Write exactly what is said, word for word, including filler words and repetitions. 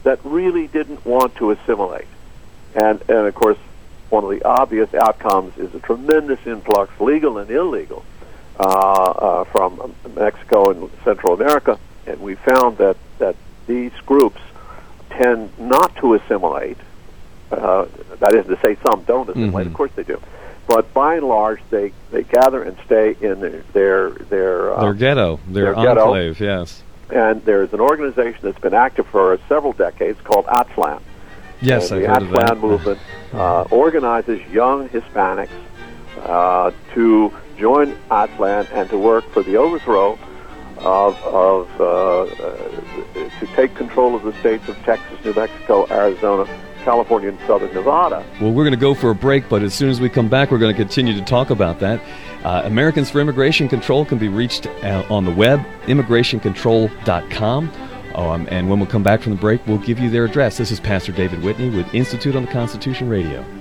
that really didn't want to assimilate. And, and of course, one of the obvious outcomes is a tremendous influx, legal and illegal, uh, uh, from Mexico and Central America. And we found that, that these groups tend not to assimilate. Uh, that is to say, some don't assimilate. Mm-hmm. Of course they do. But by and large, they, they gather and stay in their their their, uh, their ghetto, their, their enclave, ghetto. Yes. And there's an organization that's been active for several decades called Atlan. Yes, and I've the heard of that. Atlan movement uh, organizes young Hispanics uh, to join Atlan and to work for the overthrow of, of uh, uh, to take control of the states of Texas, New Mexico, Arizona, California, and southern Nevada. Well, we're going to go for a break, but as soon as we come back, we're going to continue to talk about that. Uh, Americans for Immigration Control can be reached uh, on the web, immigration control dot com. Um, and when we come back from the break, we'll give you their address. This is Pastor David Whitney with Institute on the Constitution Radio.